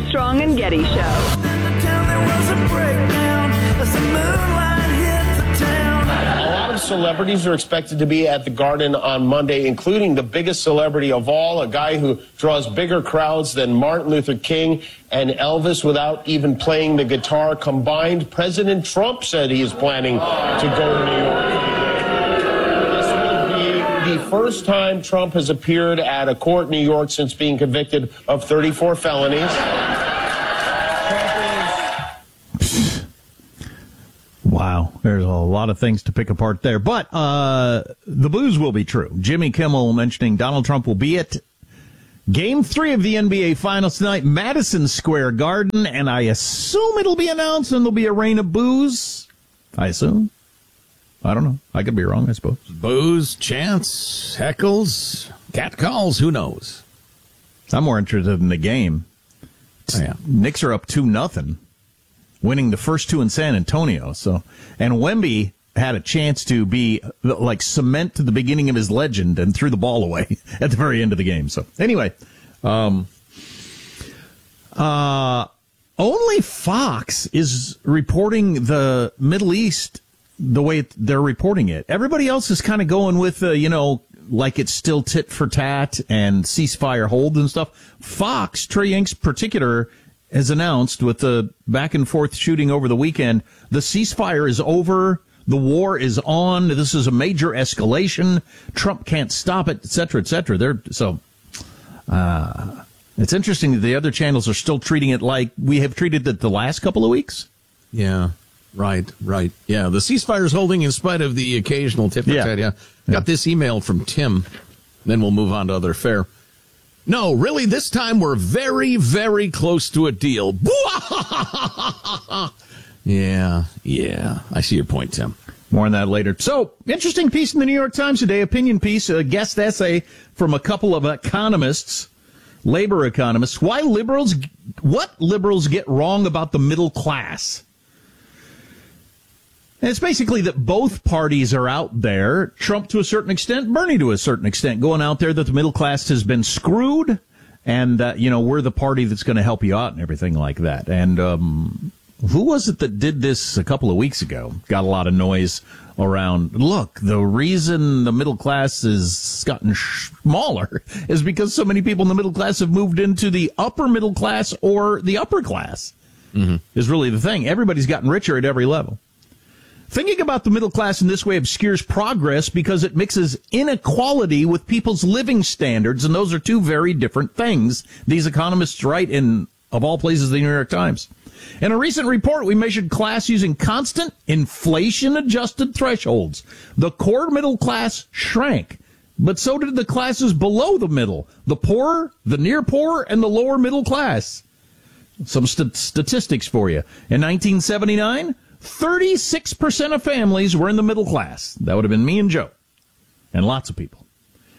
Armstrong and Getty Show. A lot of celebrities are expected to be at the Garden on Monday, including the biggest celebrity of all, a guy who draws bigger crowds than Martin Luther King and Elvis without even playing the guitar combined. President Trump said he is planning to go to New York. This will be the first time Trump has appeared at a court in New York since being convicted of 34 felonies. Wow, there's a lot of things to pick apart there. But the booze will be true. Jimmy Kimmel mentioning Donald Trump will be at Game 3 of the NBA Finals tonight, Madison Square Garden, and I assume it'll be announced and there'll be a rain of booze. I assume. I don't know. I could be wrong, I suppose. Booze, chants, heckles, catcalls, who knows? I'm more interested in the game. Oh, yeah. Knicks are up 2-0. Winning the first two in San Antonio. And Wemby had a chance to be like cement to the beginning of his legend and threw the ball away at the very end of the game. So anyway, only Fox is reporting the Middle East the way they're reporting it. Everybody else is kind of going with, like it's still tit for tat and ceasefire hold and stuff. Fox, Trey Yanks in particular, has announced with the back and forth shooting over the weekend, the ceasefire is over, the war is on, this is a major escalation, Trump can't stop it, et cetera, et cetera. It's interesting that the other channels are still treating it like we have treated it the last couple of weeks. Yeah, right. Yeah, the ceasefire's holding in spite of the occasional tit for tat. Yeah. Got this email from Tim, then we'll move on to other fare. No, really, this time we're very, very close to a deal. Yeah, I see your point, Tim. More on that later. So, interesting piece in the New York Times today, opinion piece, a guest essay from a couple of economists, labor economists. What liberals get wrong about the middle class? And it's basically that both parties are out there, Trump to a certain extent, Bernie to a certain extent, going out there that the middle class has been screwed and, we're the party that's going to help you out and everything like that. And who was it that did this a couple of weeks ago? Got a lot of noise around, look, the reason the middle class has gotten smaller is because so many people in the middle class have moved into the upper middle class or the upper class, is really the thing. Everybody's gotten richer at every level. Thinking about the middle class in this way obscures progress because it mixes inequality with people's living standards, and those are two very different things. These economists write in, of all places, the New York Times. In a recent report, we measured class using constant inflation-adjusted thresholds. The core middle class shrank, but so did the classes below the middle, the poor, the near poor, and the lower middle class. Some statistics for you. In 1979, 36% of families were in the middle class. That would have been me and Joe, and lots of people.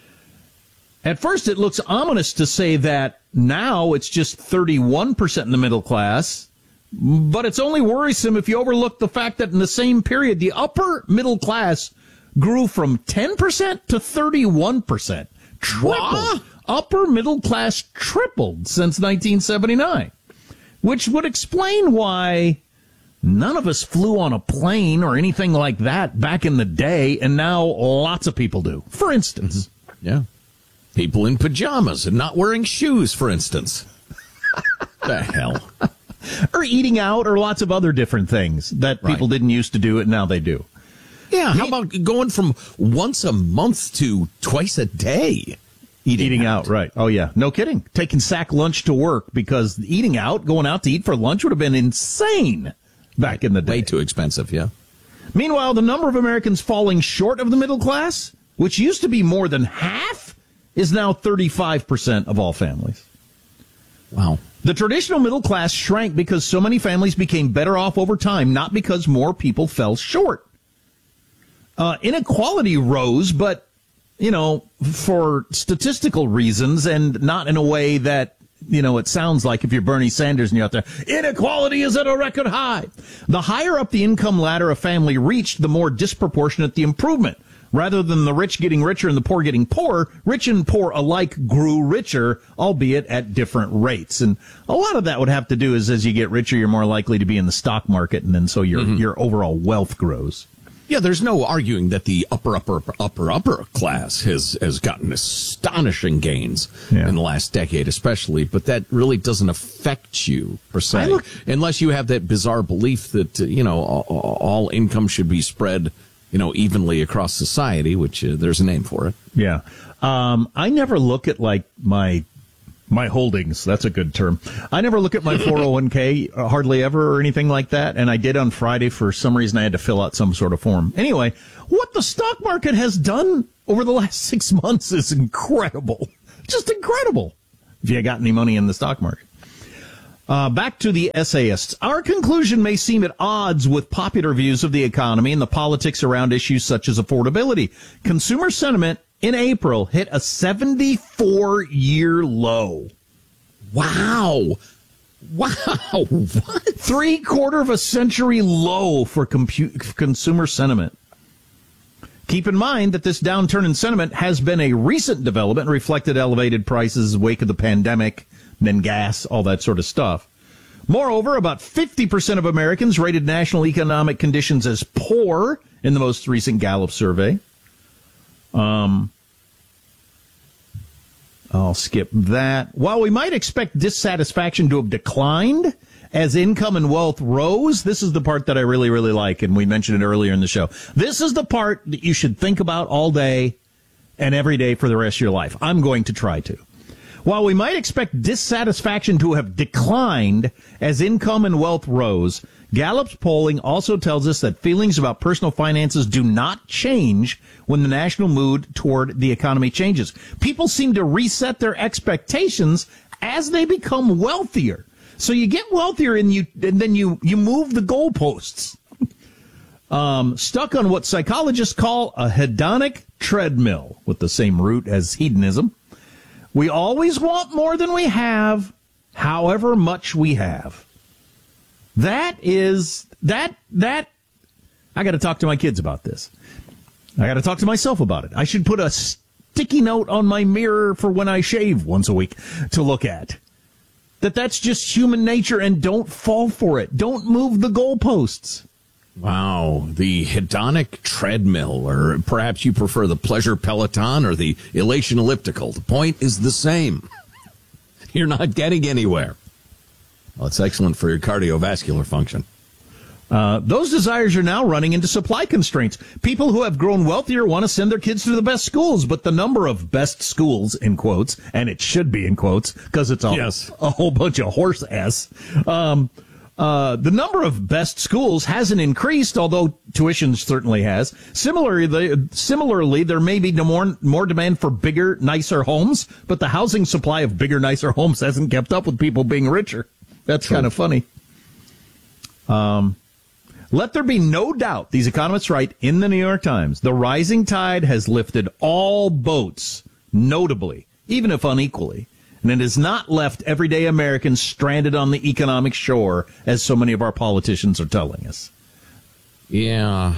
At first, it looks ominous to say that now it's just 31% in the middle class, but it's only worrisome if you overlook the fact that in the same period, the upper middle class grew from 10% to 31%. Tripled. Upper middle class tripled since 1979, which would explain why none of us flew on a plane or anything like that back in the day, and now lots of people do. For instance. Yeah. People in pajamas and not wearing shoes, for instance. The hell? Or eating out, or lots of other different things that people didn't used to do, and now they do. Yeah, how about going from once a month to twice a day? Eating out, right. Oh, yeah. No kidding. Taking sack lunch to work, because eating out, going out to eat for lunch would have been insane back in the day. Way too expensive, yeah. Meanwhile, the number of Americans falling short of the middle class, which used to be more than half, is now 35% of all families. Wow. The traditional middle class shrank because so many families became better off over time, not because more people fell short. Inequality rose, but, for statistical reasons and not in a way that, it sounds like if you're Bernie Sanders and you're out there, inequality is at a record high. The higher up the income ladder a family reached, the more disproportionate the improvement. Rather than the rich getting richer and the poor getting poorer, rich and poor alike grew richer, albeit at different rates. And a lot of that would have to do is as you get richer, you're more likely to be in the stock market, and then so your overall wealth grows. Yeah, there's no arguing that the upper class has gotten astonishing gains in the last decade, especially. But that really doesn't affect you per se, unless you have that bizarre belief that all income should be spread evenly across society, which there's a name for it. Yeah, I never look at like my holdings. That's a good term. I never look at my 401k hardly ever or anything like that. And I did on Friday. For some reason, I had to fill out some sort of form. Anyway, what the stock market has done over the last 6 months is incredible. Just incredible. If you got any money in the stock market. Back to the essayists. Our conclusion may seem at odds with popular views of the economy and the politics around issues such as affordability. Consumer sentiment in April hit a 74-year low. Wow. What? 3/4 of a century low for consumer sentiment. Keep in mind that this downturn in sentiment has been a recent development, reflected elevated prices in the wake of the pandemic, then gas, all that sort of stuff. Moreover, about 50% of Americans rated national economic conditions as poor in the most recent Gallup survey. I'll skip that. While we might expect dissatisfaction to have declined as income and wealth rose, this is the part that I really, really like, and we mentioned it earlier in the show. This is the part that you should think about all day and every day for the rest of your life. I'm going to try to. While we might expect dissatisfaction to have declined as income and wealth rose, Gallup's polling also tells us that feelings about personal finances do not change when the national mood toward the economy changes. People seem to reset their expectations as they become wealthier. So you get wealthier and then you move the goalposts. Stuck on what psychologists call a hedonic treadmill, with the same root as hedonism. We always want more than we have, however much we have. I got to talk to my kids about this. I got to talk to myself about it. I should put a sticky note on my mirror for when I shave once a week to look at. That's just human nature, and don't fall for it. Don't move the goalposts. Wow, the hedonic treadmill, or perhaps you prefer the pleasure Peloton or the elation elliptical. The point is the same. You're not getting anywhere. Well, it's excellent for your cardiovascular function. Those desires are now running into supply constraints. People who have grown wealthier want to send their kids to the best schools, but the number of best schools, in quotes, and it should be in quotes because it's a whole bunch of horse ass. The number of best schools hasn't increased, although tuition certainly has. Similarly, there may be more demand for bigger, nicer homes, but the housing supply of bigger, nicer homes hasn't kept up with people being richer. That's kind of funny. Let there be no doubt, these economists write in the New York Times, the rising tide has lifted all boats, notably, even if unequally. And it has not left everyday Americans stranded on the economic shore, as so many of our politicians are telling us. Yeah.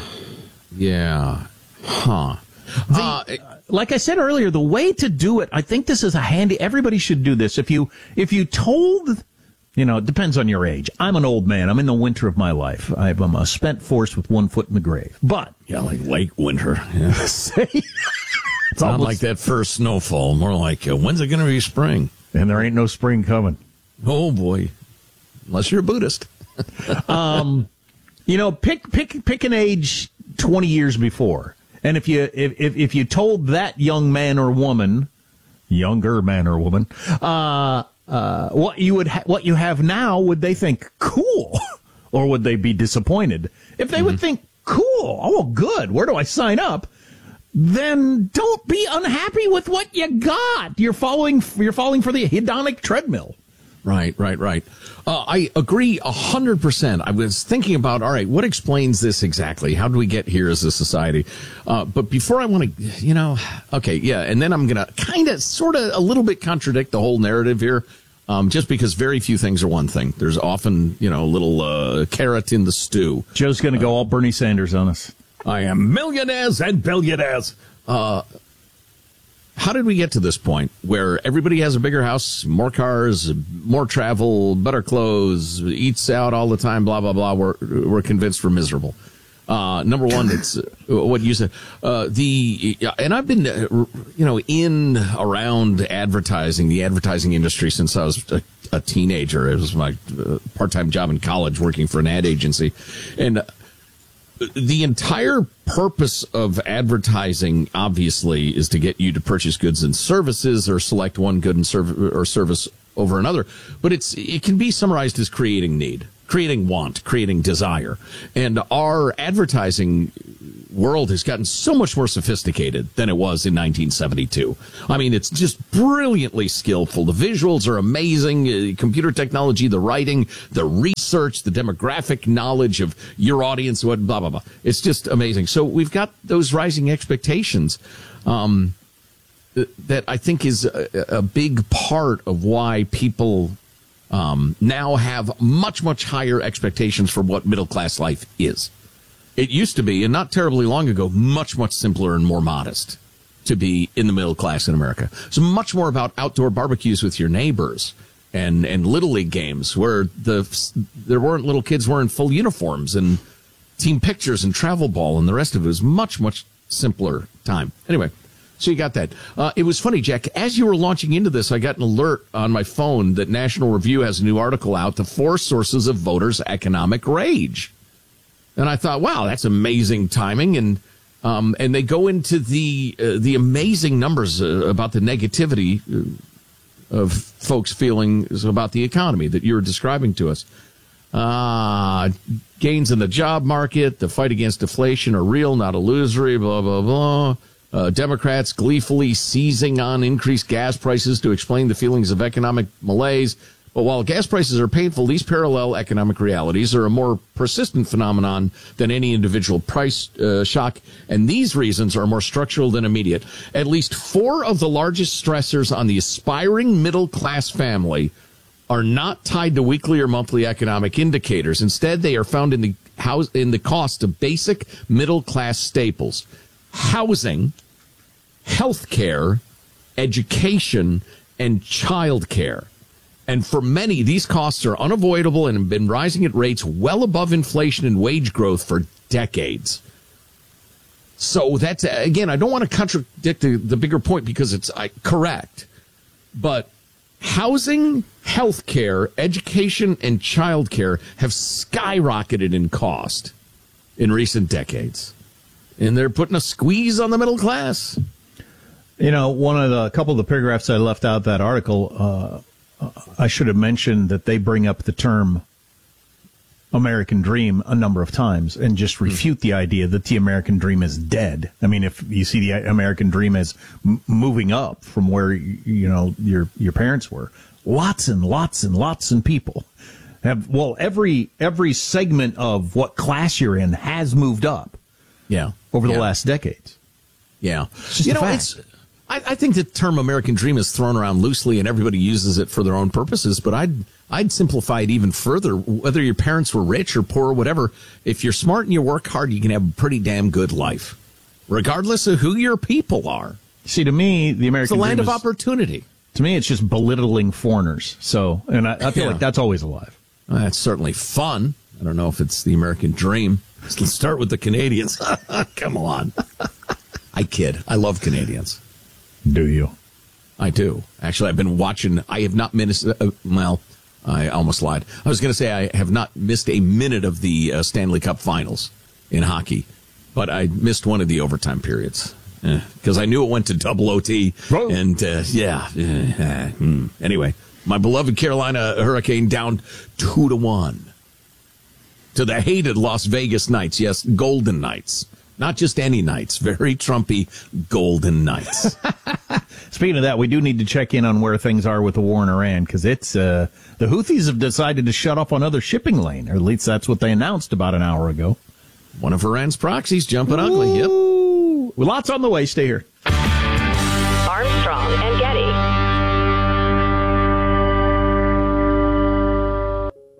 Huh. Like I said earlier, the way to do it, I think this is everybody should do this. If you told, it depends on your age. I'm an old man. I'm in the winter of my life. I'm a spent force with one foot in the grave. But. Yeah, like late winter. Yeah. It's not like that first snowfall. More like, when's it going to be spring? And there ain't no spring coming. Oh, boy. Unless you're a Buddhist. Pick an age 20 years before. And if you told that younger man or woman, what you have now, would they think cool, or would they be disappointed? If they would think cool, oh good, where do I sign up? Then don't be unhappy with what you got. You're falling for the hedonic treadmill. Right. I agree 100%. I was thinking about, all right, what explains this exactly? How do we get here as a society? But before I want to, okay, yeah, and then I'm going to kind of, sort of, a little bit contradict the whole narrative here, just because very few things are one thing. There's often, a little carrot in the stew. Joe's going to go all Bernie Sanders on us. I am millionaires and billionaires. How did we get to this point where everybody has a bigger house, more cars, more travel, better clothes, eats out all the time, blah, blah, blah. We're convinced we're miserable. Number one, it's what you said. And I've been, in around advertising, the advertising industry since I was a teenager. It was my part-time job in college working for an ad agency. And the entire purpose of advertising, obviously, is to get you to purchase goods and services or select one good and service over another. But it can be summarized as creating need, creating want, creating desire. And our advertising world has gotten so much more sophisticated than it was in 1972. I mean, it's just brilliantly skillful. The visuals are amazing. Computer technology, the writing, the research, the demographic knowledge of your audience, what blah, blah, blah. It's just amazing. So we've got those rising expectations that I think is a big part of why people now have much, much higher expectations for what middle-class life is. It used to be, and not terribly long ago, much, much simpler and more modest to be in the middle class in America. So much more about outdoor barbecues with your neighbors and Little League games where there weren't little kids wearing full uniforms and team pictures and travel ball and the rest of it was much, much simpler time. Anyway, so you got that. It was funny, Jack, as you were launching into this, I got an alert on my phone that National Review has a new article out, The 4 Sources of Voters' Economic Rage. And I thought, wow, that's amazing timing. And they go into the amazing numbers about the negativity of folks' feelings about the economy that you're describing to us. Gains in the job market, the fight against deflation are real, not illusory, blah, blah, blah. Democrats gleefully seizing on increased gas prices to explain the feelings of economic malaise. But while gas prices are painful, these parallel economic realities are a more persistent phenomenon than any individual price shock, and these reasons are more structural than immediate. At least 4 of the largest stressors on the aspiring middle-class family are not tied to weekly or monthly economic indicators. Instead, they are found in the cost of basic middle-class staples: housing, health care, education, and child care. And for many, these costs are unavoidable and have been rising at rates well above inflation and wage growth for decades. So that's, again, I don't want to contradict the bigger point because it's correct. But housing, health care, education, and child care have skyrocketed in cost in recent decades. And they're putting a squeeze on the middle class. You know, a couple of the paragraphs I left out that article, I should have mentioned that they bring up the term American dream a number of times and just refute the idea that the American dream is dead. I mean, if you see the American dream as moving up from where, your parents were, lots and lots and lots of people have, every segment of what class you're in has moved up. Yeah. Over the last decades. Yeah. It's just a fact. I think the term American dream is thrown around loosely and everybody uses it for their own purposes, but I'd simplify it even further. Whether your parents were rich or poor or whatever, if you're smart and you work hard, you can have a pretty damn good life, regardless of who your people are. See, to me, the American dream is the land of opportunity. To me, it's just belittling foreigners. So, and I feel like that's always alive. Well, that's certainly fun. I don't know if it's the American dream. Let's start with the Canadians. Come on. I kid. I love Canadians. Do you? I do. Actually, I've been watching. I have not missed. I almost lied. I was going to say I have not missed a minute of the Stanley Cup Finals in hockey, but I missed one of the overtime periods because I knew it went to double OT. Whoa. And anyway, my beloved Carolina Hurricane down 2-1 to the hated Las Vegas Knights. Yes, Golden Knights. Not just any Knights, very Trumpy Golden Knights. Speaking of that, we do need to check in on where things are with the war in Iran, because it's the Houthis have decided to shut off another shipping lane, or at least that's what they announced about an hour ago. One of Iran's proxies jumping ugly. Yep. Well, lots on the way. Stay here. Armstrong and Getty.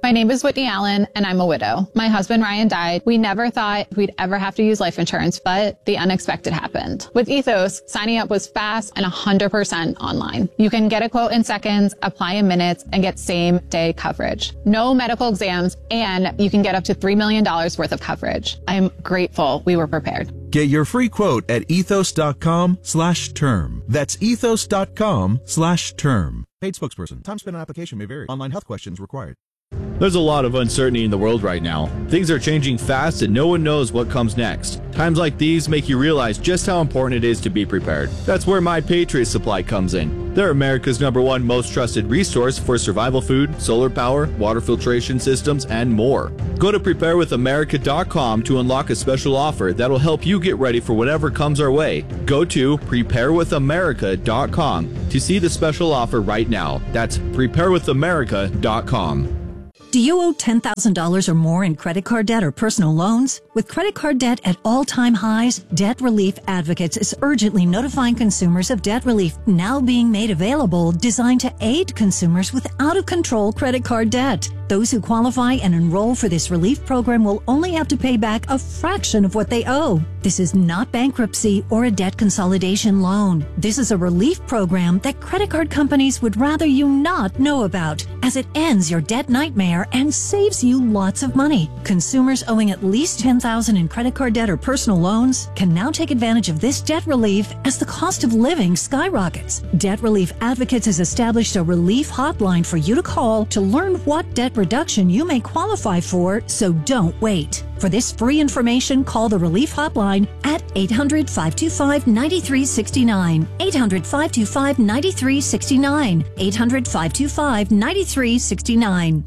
My name is Whitney Allen, and I'm a widow. My husband, Ryan, died. We never thought we'd ever have to use life insurance, but the unexpected happened. With Ethos, signing up was fast and 100% online. You can get a quote in seconds, apply in minutes, and get same-day coverage. No medical exams, and you can get up to $3 million worth of coverage. I'm grateful we were prepared. Get your free quote at ethos.com/term. That's ethos.com/term. Paid spokesperson. Time spent on application may vary. Online health questions required. There's a lot of uncertainty in the world right now. Things are changing fast and no one knows what comes next. Times like these make you realize just how important it is to be prepared. That's where My Patriot Supply comes in. They're America's #1 most trusted resource for survival food, solar power, water filtration systems, and more. Go to preparewithamerica.com to unlock a special offer that'll help you get ready for whatever comes our way. Go to preparewithamerica.com to see the special offer right now. That's preparewithamerica.com. Do you owe $10,000 or more in credit card debt or personal loans? With credit card debt at all-time highs, Debt Relief Advocates is urgently notifying consumers of debt relief now being made available, designed to aid consumers with out-of-control credit card debt. Those who qualify and enroll for this relief program will only have to pay back a fraction of what they owe. This is not bankruptcy or a debt consolidation loan. This is a relief program that credit card companies would rather you not know about, as it ends your debt nightmare and saves you lots of money. Consumers owing at least $10,000 in credit card debt or personal loans can now take advantage of this debt relief as the cost of living skyrockets. Debt Relief Advocates has established a relief hotline for you to call to learn what debt reduction you may qualify for, so don't wait. For this free information, call the Relief Hotline at 800-525-9369. 800-525-9369. 800-525-9369.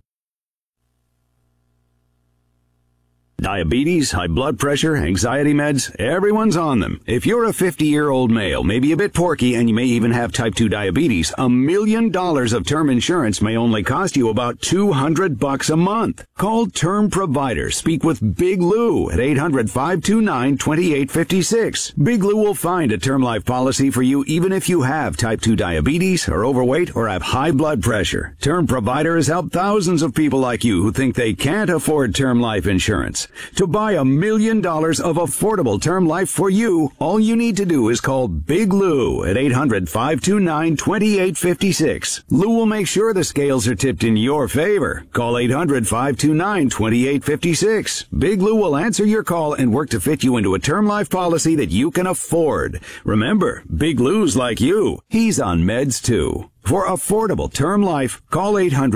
Diabetes, high blood pressure, anxiety meds, everyone's on them. If you're a 50-year-old male, maybe a bit porky, and you may even have type 2 diabetes, $1 million of term insurance may only cost you about $200 a month. Call Term Provider. Speak with Big Lou at 800-529-2856. Big Lou will find a term life policy for you even if you have type 2 diabetes, are overweight, or have high blood pressure. Term Provider has helped thousands of people like you who think they can't afford term life insurance. To buy $1 million of affordable term life for you, all you need to do is call Big Lou at 800-529-2856. Lou will make sure the scales are tipped in your favor. Call 800-529-2856. Big Lou will answer your call and work to fit you into a term life policy that you can afford. Remember, Big Lou's like you. He's on meds too. For affordable term life, call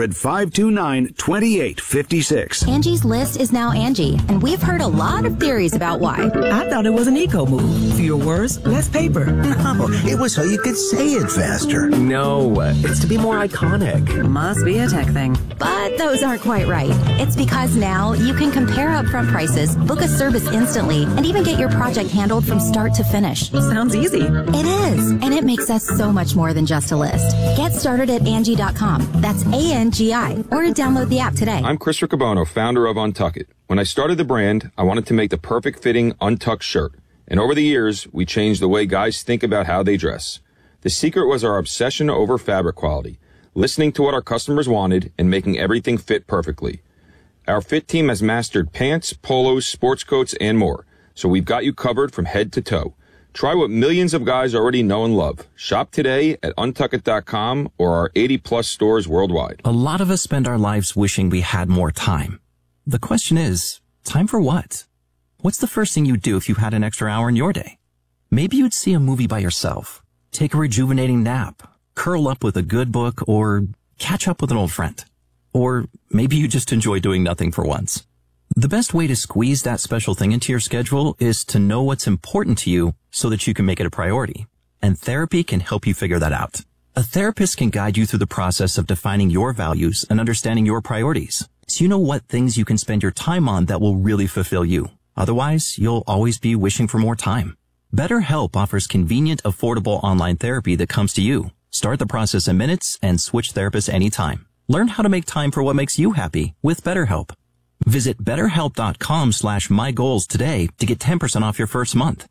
800-529-2856. Angie's List is now Angie, and we've heard a lot of theories about why. I thought it was an eco move. Fewer words, less paper. No, it was so you could say it faster. No, it's to be more iconic. Must be a tech thing. But those aren't quite right. It's because now you can compare upfront prices, book a service instantly, and even get your project handled from start to finish. Sounds easy. It is, and it makes us so much more than just a list. Get started at Angie.com. That's ANGI. Or download the app today. I'm Chris Riccobono, founder of Untuck It. When I started the brand, I wanted to make the perfect fitting untucked shirt. And over the years, we changed the way guys think about how they dress. The secret was our obsession over fabric quality, listening to what our customers wanted and making everything fit perfectly. Our fit team has mastered pants, polos, sports coats, and more. So we've got you covered from head to toe. Try what millions of guys already know and love. Shop today at untuckit.com or our 80-plus stores worldwide. A lot of us spend our lives wishing we had more time. The question is, time for what? What's the first thing you'd do if you had an extra hour in your day? Maybe you'd see a movie by yourself, take a rejuvenating nap, curl up with a good book, or catch up with an old friend. Or maybe you just enjoy doing nothing for once. The best way to squeeze that special thing into your schedule is to know what's important to you so that you can make it a priority. And therapy can help you figure that out. A therapist can guide you through the process of defining your values and understanding your priorities, so you know what things you can spend your time on that will really fulfill you. Otherwise, you'll always be wishing for more time. BetterHelp offers convenient, affordable online therapy that comes to you. Start the process in minutes and switch therapists anytime. Learn how to make time for what makes you happy with BetterHelp. Visit BetterHelp.com/mygoals today to get 10% off your first month.